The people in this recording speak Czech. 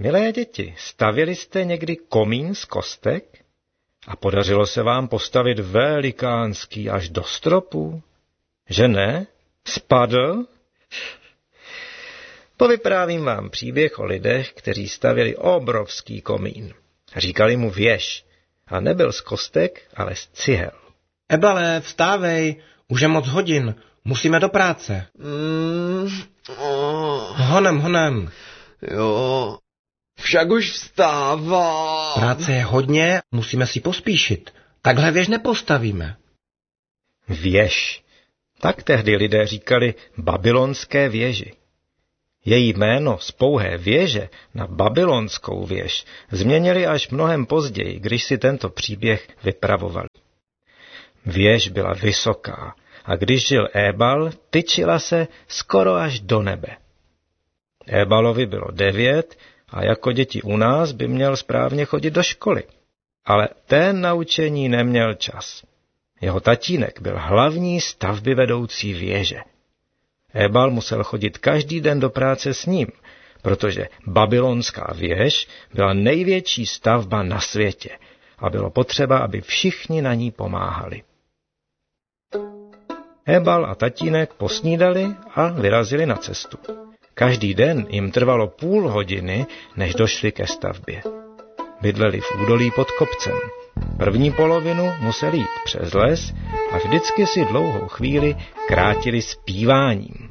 Milé děti, stavěli jste někdy komín z kostek? A podařilo se vám postavit velikánský až do stropu? Že ne? Spadl? Povyprávím vám příběh o lidech, kteří stavěli obrovský komín. Říkali mu věž a nebyl z kostek, ale z cihel. Ebale, vstávej, už je moc hodin, musíme do práce. Honem. Jo, však už vstává. Práce je hodně, musíme si pospíšit. Takhle věž nepostavíme. Věž. Tak tehdy lidé říkali babylonské věži. Její jméno z pouhé věže na babylonskou věž změnili až mnohem později, když si tento příběh vypravovali. Věž byla vysoká a když žil Ébal, tyčila se skoro až do nebe. Ébalovi bylo 9 a jako děti u nás by měl správně chodit do školy. Ale ten na učení neměl čas. Jeho tatínek byl hlavní stavbyvedoucí věže. Ébal musel chodit každý den do práce s ním, protože babylonská věž byla největší stavba na světě a bylo potřeba, aby všichni na ní pomáhali. Ébal a tatínek posnídali a vyrazili na cestu. Každý den jim trvalo půl hodiny, než došli ke stavbě. Bydleli v údolí pod kopcem. První polovinu museli jít přes les a vždycky si dlouhou chvíli krátili zpíváním.